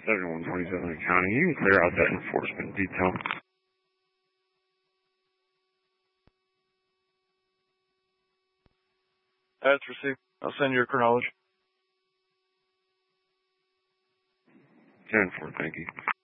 7127 County. You can clear out that enforcement detail. That's received. I'll send you a chronology. 10-4, thank you.